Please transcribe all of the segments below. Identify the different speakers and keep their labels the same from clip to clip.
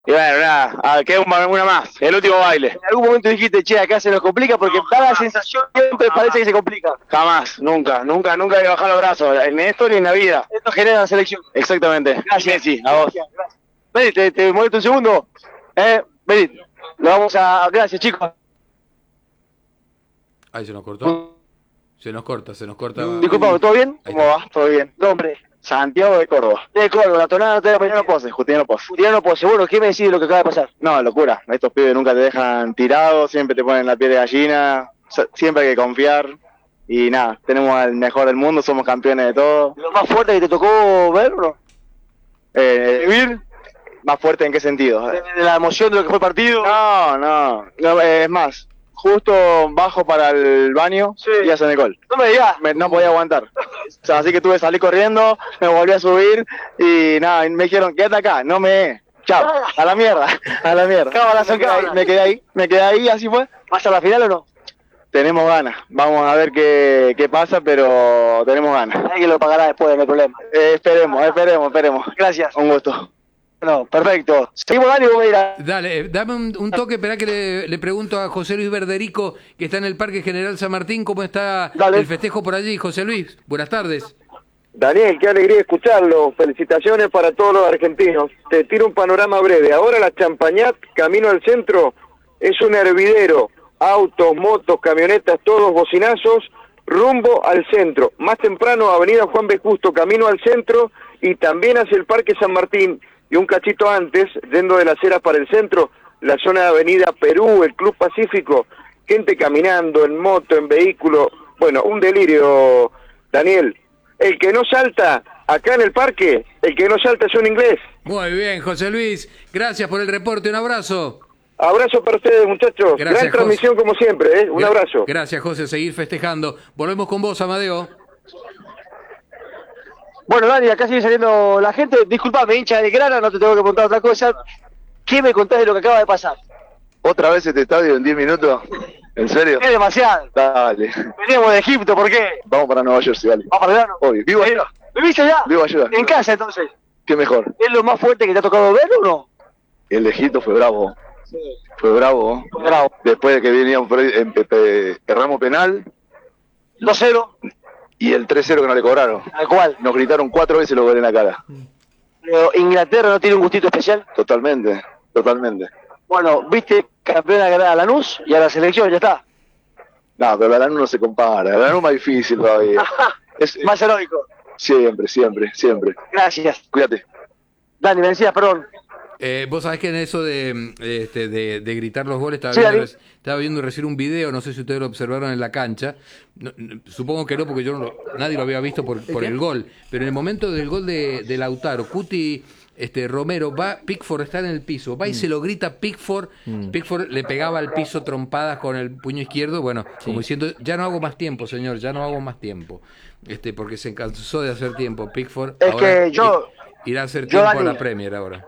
Speaker 1: Y bueno, nada, queda una más, el último baile.
Speaker 2: En algún momento dijiste, che, acá se nos complica porque da la sensación siempre parece que se complica.
Speaker 1: Jamás, nunca, nunca, nunca hay que bajar los brazos, en esto ni en la vida.
Speaker 2: Esto genera la selección.
Speaker 1: Exactamente.
Speaker 2: Gracias.
Speaker 1: Sí, a vos.
Speaker 2: Gracias. Vení, te molesto un segundo. Vení, lo vamos a... Gracias, chicos.
Speaker 3: Ahí se nos cortó. Se nos corta.
Speaker 2: Disculpame, ¿todo bien?
Speaker 1: ¿Cómo va? ¿Todo bien?
Speaker 2: Nombre.
Speaker 1: Santiago de Córdoba.
Speaker 2: De Córdoba, la tonada no te da
Speaker 1: Justiniano Pose, Justiniano Pose.
Speaker 2: Juliano Pose, bueno, ¿qué me decís de lo que acaba de pasar?
Speaker 1: No, locura. Estos pibes nunca te dejan tirado, siempre te ponen la piel de gallina, siempre hay que confiar. Y nada, tenemos al mejor del mundo, somos campeones de todo.
Speaker 2: ¿Lo más fuerte que te tocó ver, bro?
Speaker 1: ¿Vivir? ¿Más fuerte en qué sentido?
Speaker 2: De la emoción de lo que fue el partido.
Speaker 1: No, es más, justo bajo para el baño y hacen el gol.
Speaker 2: No me digas.
Speaker 1: No podía aguantar. O sea, así que tuve que salir corriendo, me volví a subir y nada, me dijeron, quédate acá, no me... Chao, a la mierda, a la mierda.
Speaker 2: Cábala, cábala.
Speaker 1: Me quedé ahí, así fue.
Speaker 2: ¿Vas a la final o no?
Speaker 1: Tenemos ganas, vamos a ver qué pasa, pero tenemos ganas.
Speaker 2: Alguien lo pagará después, no hay problema.
Speaker 1: Esperemos.
Speaker 2: Gracias.
Speaker 1: Un gusto.
Speaker 2: No, perfecto. Seguimos, Dani, vos me dirás.
Speaker 3: Dale, dame un toque, esperá que le pregunto a José Luis Verderico, que está en el Parque General San Martín, ¿cómo está el festejo por allí? José Luis, buenas tardes.
Speaker 4: Daniel, qué alegría escucharlo. Felicitaciones para todos los argentinos. Te tiro un panorama breve. Ahora la Champañat, camino al centro, es un hervidero. Autos, motos, camionetas, todos bocinazos, rumbo al centro. Más temprano, Avenida Juan B. Justo, camino al centro y también hacia el Parque San Martín. Y un cachito antes, yendo de las Heras para el centro, la zona de Avenida Perú, el Club Pacífico, gente caminando, en moto, en vehículo. Bueno, un delirio, Daniel. El que no salta acá en el parque, el que no salta es un inglés.
Speaker 3: Muy bien, José Luis, gracias por el reporte, un abrazo.
Speaker 4: Abrazo para ustedes, muchachos.
Speaker 3: Gracias,
Speaker 4: Gran transmisión como siempre, un abrazo.
Speaker 3: Gracias, José, seguir festejando. Volvemos con vos, Amadeo.
Speaker 2: Bueno, Dani, acá sigue saliendo la gente. Disculpame, hincha de grana, no te tengo que contar otra cosa. ¿Qué me contás de lo que acaba de pasar?
Speaker 1: ¿Otra vez este estadio en 10 minutos? ¿En serio?
Speaker 2: Es demasiado.
Speaker 1: Dale.
Speaker 2: Veníamos de Egipto, ¿por qué?
Speaker 1: Vamos para Nueva Jersey, dale.
Speaker 2: ¿Vamos para verano?
Speaker 1: Obvio. ¿Vivo allá?
Speaker 2: ¿Viviste allá?
Speaker 1: Vivo allá.
Speaker 2: ¿En casa, entonces?
Speaker 1: ¿Qué mejor?
Speaker 2: ¿Es lo más fuerte que te ha tocado ver o no?
Speaker 1: El de Egipto fue bravo.
Speaker 2: Sí.
Speaker 1: Fue bravo. Después de que veníamos erramos penal.
Speaker 2: 2-0.
Speaker 1: Y el 3-0 que no le cobraron.
Speaker 2: ¿Al cual?
Speaker 1: Nos gritaron 4 veces los goles en la cara.
Speaker 2: Pero Inglaterra no tiene un gustito especial.
Speaker 1: Totalmente.
Speaker 2: Bueno, viste campeona a Lanús y a la selección, ya está.
Speaker 1: No, pero la Lanús no se compara. La Lanús es más difícil todavía.
Speaker 2: Más heroico.
Speaker 1: Siempre.
Speaker 2: Gracias.
Speaker 1: Cuídate.
Speaker 2: Dani, me decías, perdón.
Speaker 3: Vos sabés que en eso de gritar los goles estaba viendo recién un video, no sé si ustedes lo observaron en la cancha, supongo que no porque nadie lo había visto por el gol, pero en el momento del gol de Lautaro, Cuti Romero Pickford está en el piso, va y se lo grita Pickford, Pickford le pegaba al piso trompadas con el puño izquierdo, bueno, como diciendo, ya no hago más tiempo, señor, ya no hago más tiempo, porque se cansó de hacer tiempo, Pickford
Speaker 2: es
Speaker 3: ahora
Speaker 2: que
Speaker 3: irá a hacer tiempo a la Premier ahora.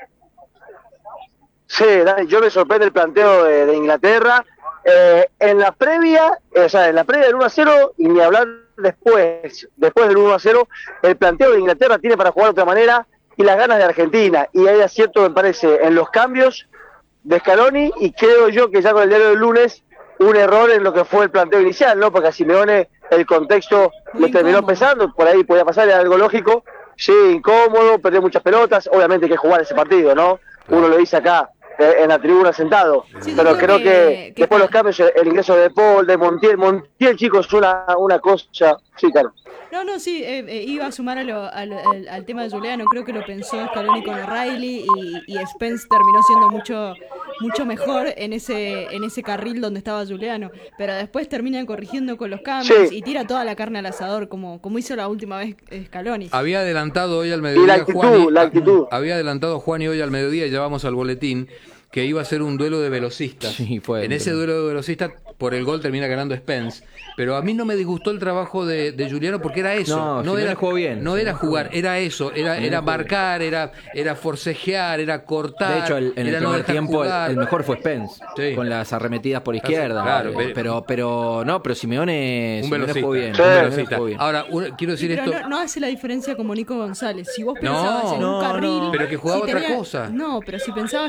Speaker 2: Sí, Dani, yo me sorprende el planteo de Inglaterra. En la previa del 1-0 y ni hablar después del 1-0, el planteo de Inglaterra tiene para jugar de otra manera y las ganas de Argentina. Y hay acierto, me parece, en los cambios de Scaloni y creo yo que ya con el diario del lunes un error en lo que fue el planteo inicial, ¿no? Porque a Simeone el contexto le terminó pesando, por ahí podía pasar, era algo lógico. Sí, incómodo, perdió muchas pelotas, obviamente hay que jugar ese partido, ¿no? Uno lo dice acá en la tribuna sentado,
Speaker 5: sí,
Speaker 2: pero creo que después los cambios, el ingreso de Paul, de Montiel, chicos, es una cosa, sí, claro.
Speaker 5: Sí, iba a sumar al tema de Giuliano, creo que lo pensó Scaloni con O'Reilly y Spence terminó siendo mucho mejor en ese carril donde estaba Giuliano, pero después terminan corrigiendo con los cambios y tira toda la carne al asador como hizo la última vez Scaloni.
Speaker 3: Había adelantado hoy al mediodía
Speaker 2: la actitud.
Speaker 3: Había adelantado Juan y hoy al mediodía, ya vamos al boletín, que iba a ser un duelo de velocistas.
Speaker 6: Sí, fue.
Speaker 3: En ese duelo de velocistas, por el gol termina ganando Spence. Pero a mí no me disgustó el trabajo de Giuliano porque era eso.
Speaker 6: No
Speaker 3: era,
Speaker 6: jugó bien.
Speaker 3: No era jugar, era eso. Era marcar, era forcejear, era cortar.
Speaker 6: De hecho, en el primer tiempo el mejor fue Spence,
Speaker 3: sí,
Speaker 6: con las arremetidas por izquierda.
Speaker 3: Claro,
Speaker 6: pero Simeone jugó bien.
Speaker 3: Un velocista. Ahora, quiero decir
Speaker 5: pero
Speaker 3: esto.
Speaker 5: no hace la diferencia como Nico González. Si vos pensabas en un carril,
Speaker 3: pero que jugaba otra cosa.
Speaker 5: No, pero si pensabas